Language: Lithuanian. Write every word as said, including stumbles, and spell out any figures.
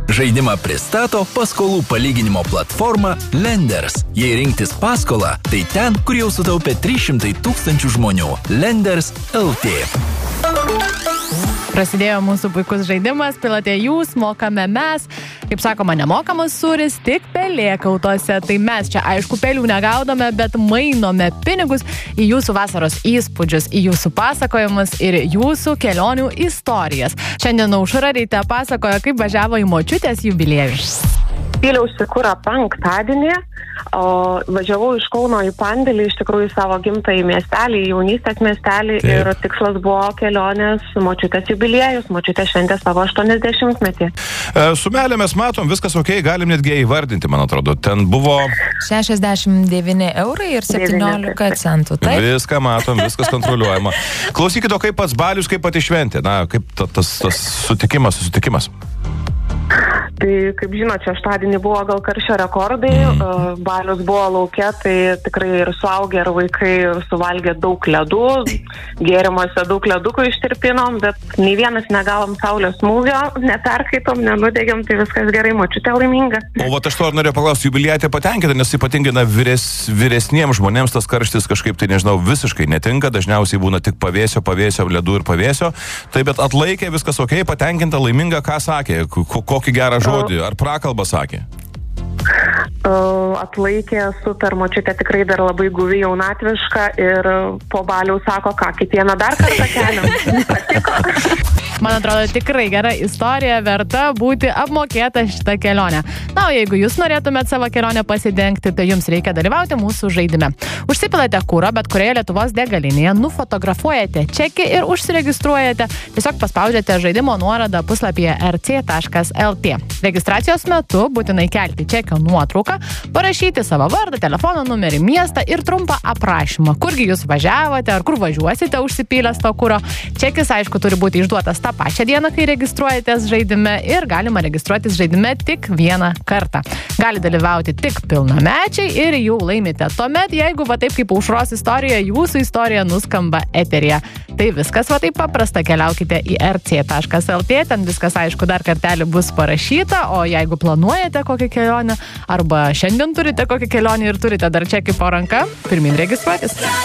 Žaidimą pristato paskolų palyginimo platforma Lenders. Jei rinktis paskolą, tai ten, kur jau sutaupė trys šimtai tūkstančių žmonių. Lenders L T. Prasidėjo mūsų puikus žaidimas, pilote jūs, mokame mes. Kaip sakoma, nemokamas sūris, tik pelėkautose. Tai mes čia, aišku, pelių negaudome, bet mainome pinigus į jūsų vasaros įspūdžius, į jūsų pasakojimus ir jūsų kelionių istorijas. Šiandien Aušra ryte pasakojo, kaip važiavo į močiutės jubiliejų. Pyliausi kurą penktadienį, o važiavau iš Kauno į Pandėlį, iš tikrųjų savo gimtąjį miestelį, jaunystės miestelį. Taip. Ir tikslas buvo kelionės močiutės jubiliejus, močiutė šventė savo aštuoniasdešimtmetį. E, sumelė mes matom, viskas ok, galim netgi įvardinti, man atrodo. Ten buvo šešiasdešimt devyni eurai ir septyniolika centų. Taip? Viską matom, viskas kontroliuojama. Klausykit, o kaip pats balius, kaip pati šventė? Na, kaip ta, tas, tas sutikimas, susitikimas? Tai, kaip žinot, šeštadienį buvo gal karščio rekordai, mm. balius buvo lauke, tai tikrai ir suaugę, ir vaikai suvalgė daug ledų, gėrimuose daug ledukų ištirpinom, bet nei vienas negavom saulės smūgio, neperkaitom, nenudegėm, tai viskas gerai, močiutė laiminga. O vat aš to norėjau paklausti, jubiliatė patenkinta, nes ypatingai na, vyres, vyresniems žmonėms tas karštis kažkaip, tai nežinau, visiškai netinka, dažniausiai būna tik pavėsio, pavėsio, ledų ir pavėsio, tai bet atlaikė, viskas ok, patenkinta, laiminga, ką sakė, kokį gerą žodį, ar prakalbą sakė? Uh, atlaikė super, močiutė tikrai dar labai guvi jaunatviška ir po baliaus sako, ką, kitieną dar kartą keliam. Patiko. Man atrodo, tikrai gera istorija, verta būti apmokėta šitą kelionę. Na, o jeigu jūs norėtumėt savo kelionę pasidengti, tai jums reikia dalyvauti mūsų žaidime. Užsipilate kuro, bet kurioje Lietuvos degalinėje, nufotografuojate čekį ir užsiregistruojate. Tiesiog paspaudžiate žaidimo nuorodą puslapyje r c taškas l t. Registracijos metu būtinai kelti čekio nuotrauką, parašyti savo vardą, telefono numerį, miestą ir trumpą aprašymą, kurgi jūs važiavote ar kur važiuosite užsipylęs to kuro. Čekis, aišku, turi būti išduotas tą pačią dieną, kai registruojatės žaidime ir galima registruotis žaidime tik vieną kartą. Gali dalyvauti tik pilnamečiai ir jau laimite tuomet, jeigu va taip kaip Aušros istorija, jūsų istorija nuskamba eteryje. Tai viskas va taip paprasta, keliaukite į r c taškas l t, ten viskas aišku dar kartelį bus parašyta, o jeigu planuojate kokią kelionę arba šiandien turite kokią kelionę ir turite dar čekį po ranka, pirmin registruotis.